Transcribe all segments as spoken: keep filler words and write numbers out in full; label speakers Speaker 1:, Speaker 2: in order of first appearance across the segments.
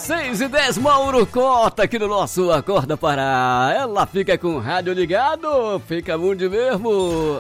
Speaker 1: seis e dez, Mauro Cota aqui no nosso Acorda Pará. Ela fica com o rádio ligado, fica onde mesmo?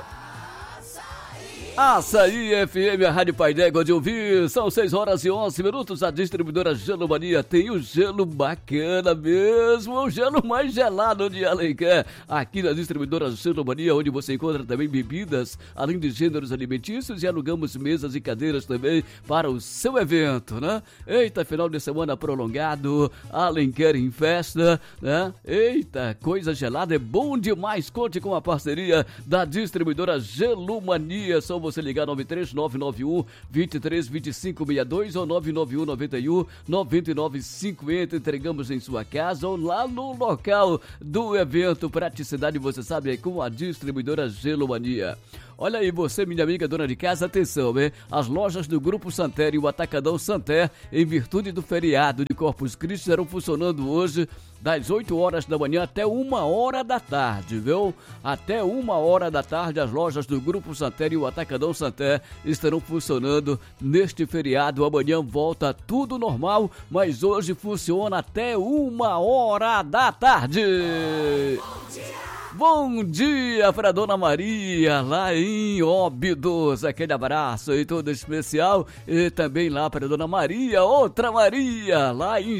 Speaker 1: Açaí F M, a Rádio Pai d'Égua de ouvir. São seis horas e onze minutos. A distribuidora Gelo Mania tem o gelo bacana mesmo, o gelo mais gelado de Alenquer. Aqui na distribuidora Gelo Mania, onde você encontra também bebidas, além de gêneros alimentícios, e alugamos mesas e cadeiras também para o seu evento, né? Eita, final de semana prolongado, Alenquer em festa, né? Eita, coisa gelada, é bom demais. Conte com a parceria da distribuidora Gelo Mania. São você ligar nove três nove nove um, dois três dois cinco seis dois ou nove nove um, nove um, nove nove cinco zero. Entregamos em sua casa ou lá no local do evento. Praticidade, você sabe, é com a distribuidora Gelo Mania. Olha aí você, minha amiga dona de casa, atenção, hein? As lojas do Grupo Santer e o Atacadão Santer, em virtude do feriado de Corpus Christi, estarão funcionando hoje das oito horas da manhã até uma hora da tarde, viu? Até uma hora da tarde as lojas do Grupo Santer e o Atacadão Santer estarão funcionando neste feriado. Amanhã volta tudo normal, mas hoje funciona até uma hora da tarde. Bom dia! Bom dia para Dona Maria, lá em Óbidos, aquele abraço aí todo especial, e também lá para Dona Maria, outra Maria, lá em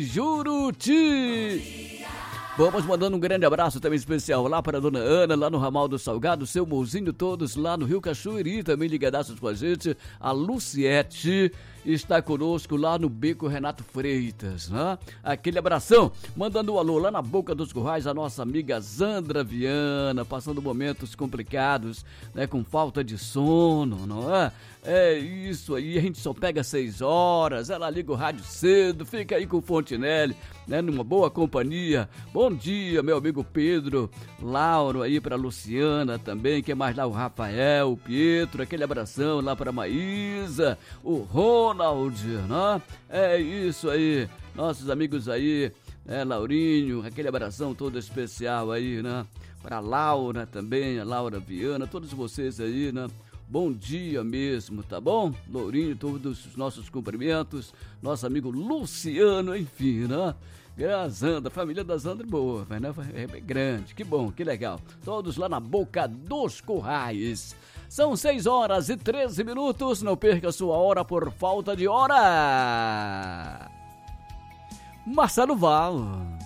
Speaker 1: Juruti. Vamos mandando um grande abraço também especial lá para a Dona Ana, lá no Ramal do Salgado, seu mozinho, todos lá no Rio Cachoeiri, também ligadaços com a gente. A Luciete está conosco lá no Beco Renato Freitas, né? Aquele abração, mandando um alô lá na Boca dos Currais, a nossa amiga Zandra Viana, passando momentos complicados, né? Com falta de sono, não é? É isso aí, a gente só pega seis horas, ela liga o rádio cedo, fica aí com o Fontinelli, né? Numa boa companhia. Bom dia, meu amigo Pedro, Lauro aí pra Luciana também, que mais lá o Rafael, o Pietro, aquele abração lá pra Maísa, o Ronald, né? É isso aí, nossos amigos aí, né? Laurinho, aquele abração todo especial aí, né? Pra Laura também, a Laura Viana, todos vocês aí, né? Bom dia mesmo, tá bom? Lourinho, todos os nossos cumprimentos, nosso amigo Luciano, enfim, né? A Zandra, a família da Zandra é boa, né? É grande, que bom, que legal. Todos lá na Boca dos Currais. São seis horas e treze minutos, não perca sua hora por falta de hora. Marcelo Val.